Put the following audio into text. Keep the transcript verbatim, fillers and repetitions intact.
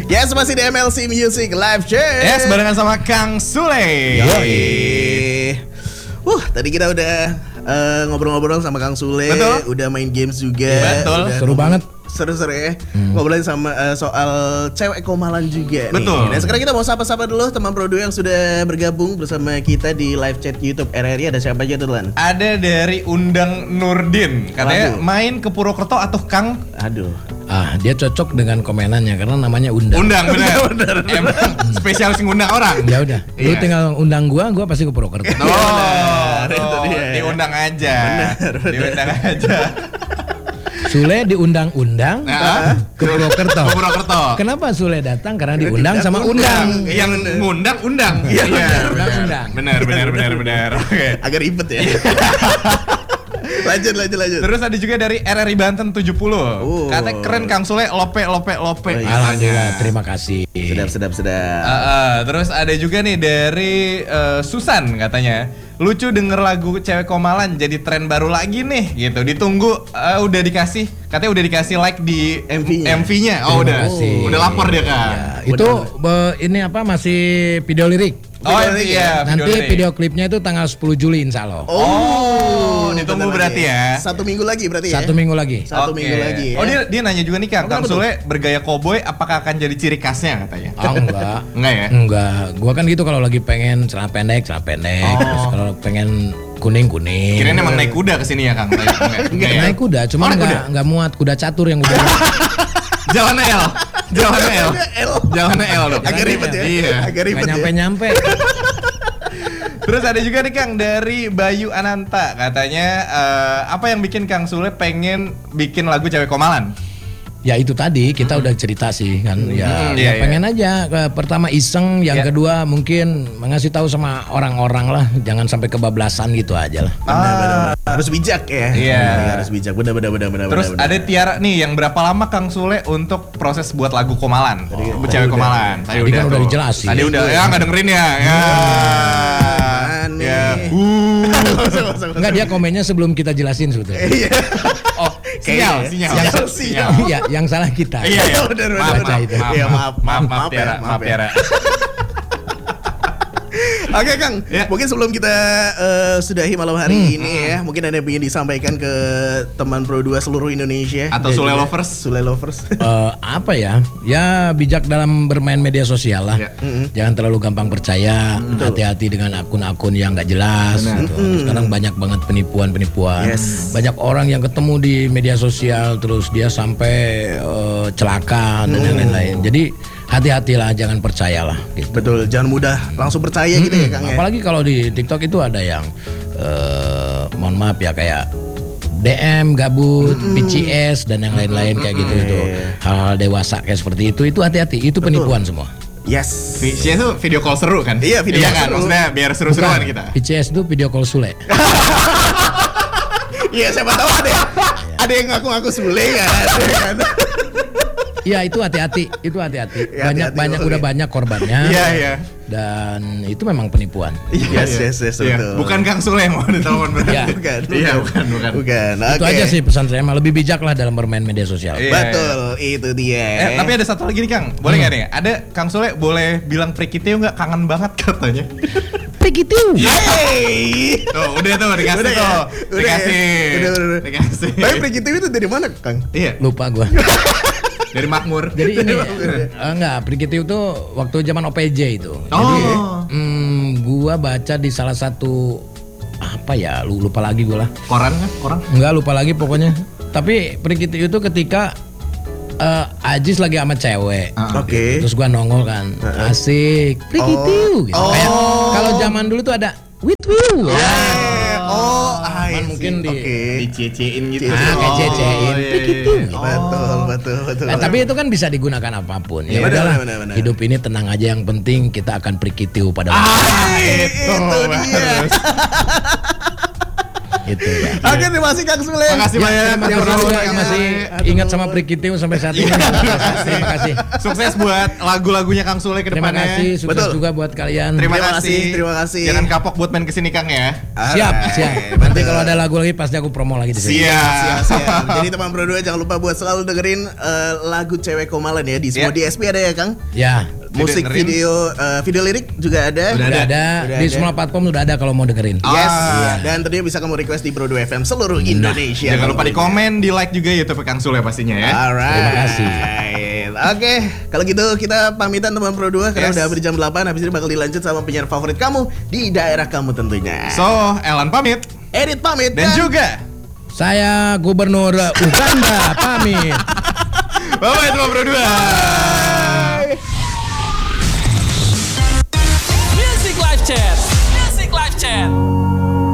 Yes, masih di M L C Music Live Chat. Yes, barengan sama Kang Sule. Yoi. Uh, tadi kita udah uh, ngobrol-ngobrol sama Kang Sule. Betul. Udah main games juga. Betul. Udah Seru banget. Seru-seru ya. Hmm. Ngobrolin sama uh, soal cewek komalan juga. Betul. Nih. Dan sekarang kita mau sapa-sapa dulu teman Pro dua yang sudah bergabung bersama kita di live chat YouTube R R I. Ada siapa aja tuh, Lan? Ada dari Undang Nurdin. Katanya Waduh. main ke Purwokerto atau Kang? Aduh. Ah, dia cocok dengan komenannya karena namanya undang. Undang benar. Emang spesialis ngundang orang. Ya udah, lu Iya. tinggal undang gua, gua pasti ke Purwokerto. Oh, Benar, itu tuh, dia. diundang aja. Benar, benar. Diundang aja. Sule diundang-undang Nah, ke Purwokerto. ke Purwokerto. Kenapa Sule datang? Karena diundang sama undang. Yang ngundang undang. Iya, benar, Undang-undang. Benar, benar, benar, benar. Oke. Agak ribet ya. lanjut, lanjut, lanjut. Terus ada juga dari R R I Banten tujuh puluh. Oh. Katanya keren Kang Sule, lope, lope, lope. Oh, iya. Alhamdulillah, terima kasih. Sedap, sedap, sedap. Uh, uh, terus ada juga nih dari uh, Susan katanya, lucu denger lagu cewek komalan jadi tren baru lagi nih gitu. Ditunggu uh, udah dikasih, katanya udah dikasih like di M V-nya. M V-nya. Oh, Terima udah. kasih. Udah lapor dia kan. Ya, itu be- ini apa masih video lirik. Oh Video lirik iya, Nanti lirik. video klipnya itu tanggal sepuluh Juli insya Allah. Oh, ditunggu bentar berarti lagi. ya. Satu minggu lagi berarti ya. Satu minggu lagi. Satu Oke. minggu lagi ya. Oh dia dia nanya juga nih Kang, Oh, Kang kenapa Sule bergaya koboi apakah akan jadi ciri khasnya katanya? Oh enggak. Enggak ya? Enggak, gua kan gitu kalau lagi pengen celana pendek, celana pendek. Oh. Terus kalau pengen kuning kuning. Kirain emang naik kuda kesini ya Kang? Enggak, enggak ya? Naik kuda, cuma Oh, naik enggak kuda. enggak muat kuda catur yang udah. Jalan L. Jalan L. L. Jalan L dong. Agak ribet ya. Iya. Agak ribet Enggak ya. nyampe-nyampe. Terus ada juga nih Kang dari Bayu Ananta katanya eh, apa yang bikin Kang Sule pengen bikin lagu cewek komalan? Ya itu tadi kita udah cerita sih kan Hmm, ya, iya, ya pengen aja ke- pertama iseng, yang Iya. kedua mungkin mengasih tahu sama orang-orang lah, jangan sampai kebablasan gitu aja lah. Benar, benar, benar. Harus bijak ya. Iya. Harus bijak. Benar, benar, benar, benar. Terus benar, ada benar. Tiara nih yang berapa lama Kang Sule untuk proses buat lagu komalan? Tadi- Bu tadi cewek udah. komalan. Tadi kan udah tuh. dijelasin. Tadi udah ya nggak dengerin ya. Ya. Aneh. Ya. Nggak usah, nggak usah, nggak Enggak, usah. dia komennya sebelum kita jelasin sebetulnya. Iya. Oh, sinyal, Kayaknya. sinyal. Sinyal, sinyal. Iya, yang salah kita. Iya, iya. Benar, benar, Maaf, benar. maaf, itu. maaf, Iya, maaf, maaf, maaf, maaf, maaf, ya, Tiara, maaf maaf, ya. Tiara. Oke Kang, Ya. mungkin sebelum kita eh, sudahi malam hari ini ya, mungkin ada yang ingin disampaikan ke teman Pro dua seluruh Indonesia Atau dan Sule juga lovers. Sule lovers. Eh, apa ya? Ya bijak dalam bermain media sosial lah. Ya. Jangan terlalu gampang percaya. Hati-hati dengan akun-akun yang nggak jelas. Gitu. Sekarang banyak banget penipuan-penipuan. Yes. Banyak orang yang ketemu di media sosial terus dia sampai eh, celaka dan yang lain-lain. Jadi hati-hatilah, jangan percayalah. Gitu. Betul, jangan mudah langsung percaya gitu ya Kang ya. Apalagi kalau di TikTok itu ada yang eh, mohon maaf ya kayak D M gabut, P C S dan yang lain-lain kayak gitu itu. Hal-hal dewasa kayak seperti itu itu hati-hati, itu penipuan semua. Yes. Visualnya tuh video call seru kan? Iya, video iya call kan? seru. Maksudnya biar seru-seruan kita. P C S itu video call Sule. Iya, siapa tahu ada yang, ada yang ngaku-ngaku Sule kan. Iya, itu hati-hati, itu hati-hati. Ya, Banyak hati-hati, banyak oke. udah banyak korbannya. Iya, iya. Dan itu memang penipuan. Yes, yes, yes, Iya. betul. Bukan Kang Sule yang mau ditelepon berarti. Iya. Bukan, Iya, bukan, bukan. Bukan. Itu Oke. aja sih pesan saya, mah lebih bijak lah dalam bermain media sosial. Iya. Betul, itu dia. Eh, tapi ada satu lagi nih Kang, boleh nggak nih? Ada Kang Sule boleh bilang Prikitio nggak, kangen banget katanya. Begitu. Hey. Tuh, udah tuh dikasih Udah ya? tuh, Udah dikasih, ya? Udah, udah, udah. dikasih. Tapi Prikitio itu dari mana Kang? Iya, Lupa gua. dari Makmur. Jadi ini eh, enggak, Prikitiu itu waktu zaman O P J itu. Oh. Jadi hmm, gua baca di salah satu apa ya, lu lupa lagi gua lah. Koran kan, koran. Enggak lupa lagi pokoknya. Tapi Prikitiu itu ketika eh, Ajis lagi sama cewek. Ah, Oke. Terus gua nongol kan. Asik, Prikitiu gitu. Oh. Kayak kalau zaman dulu tuh ada with you. Eh, oh, ah, Cuman iya mungkin sih. di- Oke. Dicecein gitu. Ah, kayak cecein. iya, iya, Prikitiu. iya. Betul, betul, betul. Nah, tapi itu kan bisa digunakan apapun. Ya Iya, benar, udahlah. benar, benar. Hidup ini tenang aja, yang penting kita akan Prikitiu pada waktu. Ah, Eh, itu itu dia. bagus. Gitu ya. Oke, terima kasih Kang Sule. Makasih banyak. Terima Yang kasih pernah juga undang yang masih Aduh. ingat sama Prikitiu sampai saat ini. Terima kasih. Sukses buat lagu-lagunya Kang Sule ke Terima depannya. kasih, sukses Betul. juga buat kalian. Terima, Terima kasih. kasih, terima kasih. Jangan kapok buat main kesini Kang ya. Siap, Alright, siap. betul. Nanti kalau ada lagu lagi pasti aku promo lagi di sini. Siap. Siap, siap. Jadi teman Pro dua jangan lupa buat selalu dengerin eh, lagu Cewek Komalan ya di semua Ya. D S P ada ya Kang. Ya, Musik dengerin. video eh, video lirik juga ada. Udah udah ada, Udah di ada. semua platform udah ada kalau mau dengerin. Yes. Ah. Dan tentunya bisa kamu request di Pro dua F M seluruh Indonesia. Jangan lupa di komen, di like juga YouTube Kang Sule pastinya ya. Alright. Terima kasih. Oke, kalau gitu kita pamitan teman Pro dua karena Yes. udah hampir jam delapan. Habis ini bakal dilanjut sama penyiar favorit kamu di daerah kamu tentunya. So, Elan pamit Edit pamit dan juga Saya Gubernur Uganda pamit. bye-bye teman Pro dua.